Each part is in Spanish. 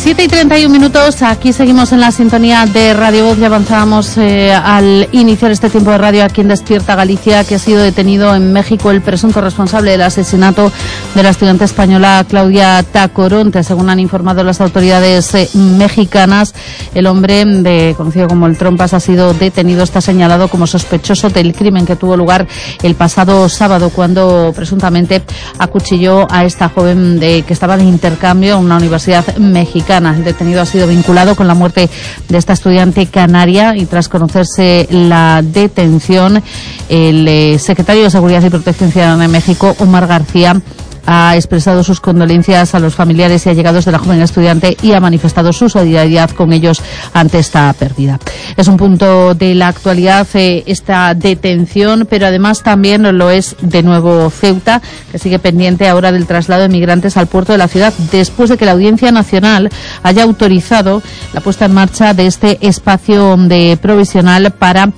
7:31, aquí seguimos en la sintonía de Radio Voz y avanzábamos al iniciar este tiempo de radio aquí en Despierta Galicia, que ha sido detenido en México el presunto responsable del asesinato de la estudiante española Claudia Tacoronte. Según han informado las autoridades mexicanas, el hombre conocido como el Trompas ha sido detenido, está señalado como sospechoso del crimen que tuvo lugar el pasado sábado, cuando presuntamente acuchilló a esta joven que estaba de intercambio en una universidad mexicana. El detenido ha sido vinculado con la muerte de esta estudiante canaria y tras conocerse la detención, el secretario de Seguridad y Protección Ciudadana de México, Omar García, ha expresado sus condolencias a los familiares y allegados de la joven estudiante y ha manifestado su solidaridad con ellos ante esta pérdida. Es un punto de la actualidad esta detención, pero además también lo es de nuevo Ceuta, que sigue pendiente ahora del traslado de migrantes al puerto de la ciudad, después de que la Audiencia Nacional haya autorizado la puesta en marcha de este espacio provisional para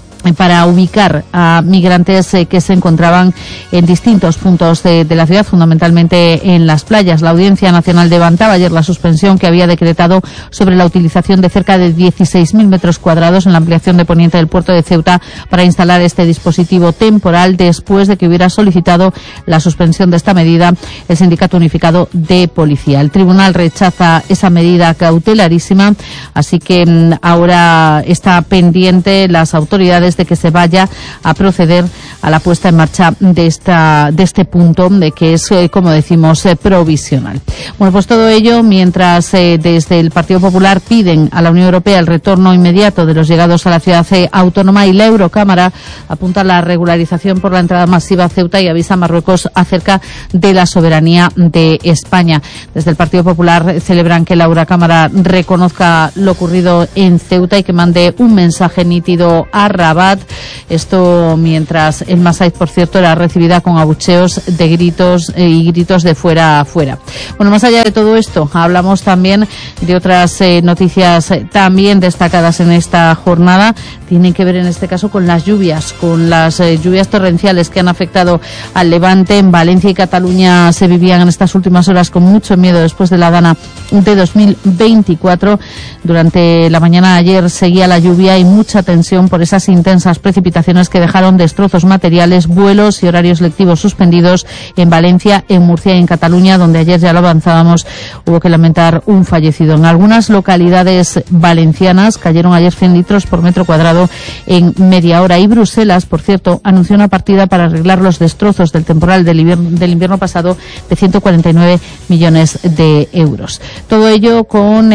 ubicar a migrantes que se encontraban en distintos puntos de la ciudad, fundamentalmente en las playas. La Audiencia Nacional levantaba ayer la suspensión que había decretado sobre la utilización de cerca de 16.000 metros cuadrados en la ampliación de poniente del puerto de Ceuta para instalar este dispositivo temporal, después de que hubiera solicitado la suspensión de esta medida el Sindicato Unificado de Policía. El tribunal rechaza esa medida cautelarísima, así que ahora está pendiente las autoridades de que se vaya a proceder a la puesta en marcha de este punto, de que es, como decimos, provisional. Bueno, pues todo ello mientras desde el Partido Popular piden a la Unión Europea el retorno inmediato de los llegados a la ciudad autónoma, y la Eurocámara apunta a la regularización por la entrada masiva a Ceuta y avisa a Marruecos acerca de la soberanía de España. Desde el Partido Popular celebran que la Eurocámara reconozca lo ocurrido en Ceuta y que mande un mensaje nítido a Rabat. Esto mientras el Massaid, por cierto, era recibida con abucheos de gritos y gritos de fuera afuera. Bueno, más allá de todo esto, hablamos también de otras noticias también destacadas en esta jornada. Tienen que ver en este caso con las lluvias torrenciales que han afectado al Levante. En Valencia y Cataluña se vivían en estas últimas horas con mucho miedo después de la dana de 2024. Durante la mañana de ayer seguía la lluvia y mucha tensión por esas intensas precipitaciones que dejaron destrozos materiales, vuelos y horarios lectivos suspendidos en Valencia, en Murcia y en Cataluña, donde ayer ya lo avanzábamos, hubo que lamentar un fallecido. En algunas localidades valencianas cayeron ayer 100 litros por metro cuadrado en media hora, y Bruselas, por cierto, anunció una partida para arreglar los destrozos del temporal del invierno pasado de 149 millones de euros. Todo ello con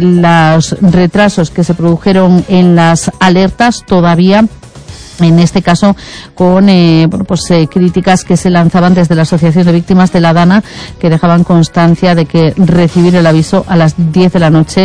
los retrasos que se produjeron en las alertas, todavía en este caso con críticas que se lanzaban desde la Asociación de Víctimas de la Dana, que dejaban constancia de que recibir el aviso a las 10 de la noche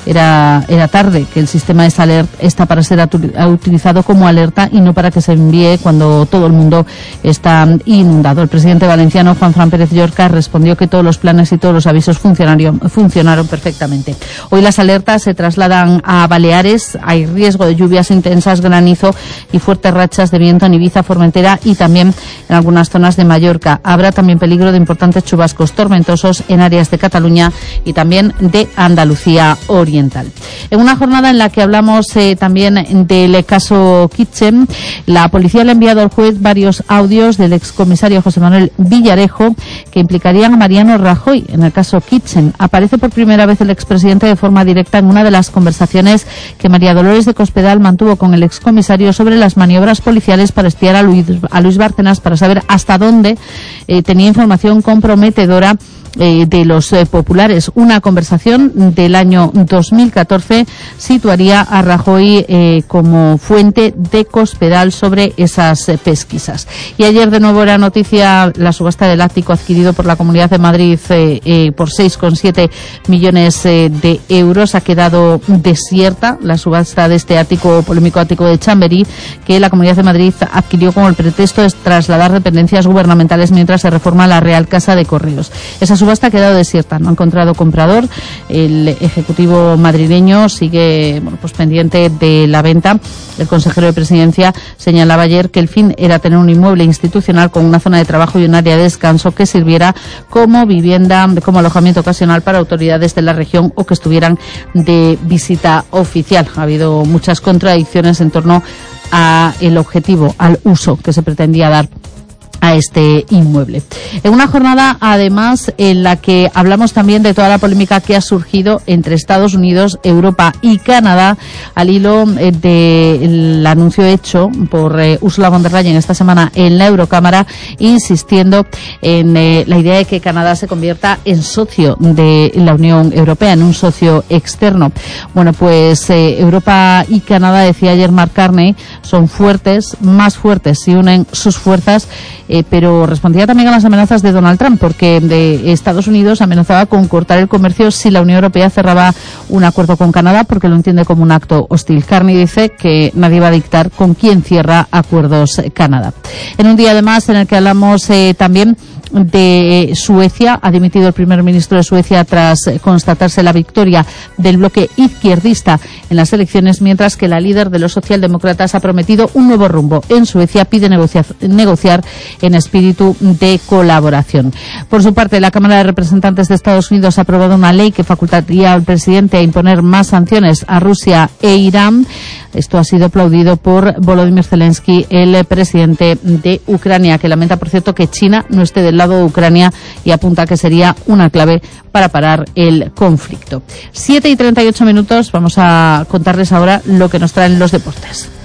era tarde, que el sistema de alert está para ser utilizado como alerta y no para que se envíe cuando todo el mundo está inundado. El presidente valenciano, Juan Fran Pérez Llorca, respondió que todos los planes y todos los avisos funcionaron perfectamente. Hoy las alertas se trasladan a Baleares. Hay riesgo de lluvias intensas, granizo y fuertes rachas de viento en Ibiza, Formentera y también en algunas zonas de Mallorca. Habrá también peligro de importantes chubascos tormentosos en áreas de Cataluña y también de Andalucía Oriental. En una jornada en la que hablamos también del caso Kitchen, la policía le ha enviado al juez varios audios del excomisario José Manuel Villarejo que implicarían a Mariano Rajoy en el caso Kitchen. Aparece por primera vez el expresidente de forma directa en una de las conversaciones que María Dolores de Cospedal mantuvo con el excomisario sobre las maniobras policiales para espiar a Luis Bárcenas, para saber hasta dónde tenía información comprometedora de los populares. Una conversación del año 2014 situaría a Rajoy como fuente de Cospedal sobre esas pesquisas. Y ayer de nuevo era noticia la subasta del ático adquirido por la Comunidad de Madrid por 6,7 millones de euros. Ha quedado desierta la subasta de este polémico ático de Chamberí, que la Comunidad de Madrid adquirió con el pretexto de trasladar dependencias gubernamentales mientras se reforma la Real Casa de Correos. Esa subasta ha quedado desierta, no ha encontrado comprador. El Ejecutivo madrileño sigue pendiente de la venta. El consejero de Presidencia señalaba ayer que el fin era tener un inmueble institucional con una zona de trabajo y un área de descanso que sirviera como vivienda, como alojamiento ocasional para autoridades de la región o que estuvieran de visita oficial. Ha habido muchas contradicciones en torno a el objetivo, al uso que se pretendía dar a este inmueble. En una jornada, además, en la que hablamos también de toda la polémica que ha surgido entre Estados Unidos, Europa y Canadá, al hilo del anuncio hecho por Ursula von der Leyen esta semana en la Eurocámara, insistiendo en la idea de que Canadá se convierta en socio de la Unión Europea, en un socio externo. Bueno, pues Europa y Canadá, decía ayer Mark Carney, son fuertes, más fuertes si unen sus fuerzas, pero respondía también a las amenazas de Donald Trump, porque de Estados Unidos amenazaba con cortar el comercio si la Unión Europea cerraba un acuerdo con Canadá, porque lo entiende como un acto hostil. Carney dice que nadie va a dictar con quién cierra acuerdos Canadá. En un día, además, en el que hablamos también de Suecia, ha dimitido el primer ministro de Suecia tras constatarse la victoria del bloque izquierdista en las elecciones, mientras que la líder de los socialdemócratas ha prometido un nuevo rumbo en Suecia, pide negociar en espíritu de colaboración. Por su parte, la Cámara de Representantes de Estados Unidos ha aprobado una ley que facultaría al presidente a imponer más sanciones a Rusia e Irán. Esto ha sido aplaudido por Volodymyr Zelensky, el presidente de Ucrania, que lamenta, por cierto, que China no esté del lado de Ucrania y apunta que sería una clave para parar el conflicto. 7:38 minutos, vamos a contarles ahora lo que nos traen los deportes.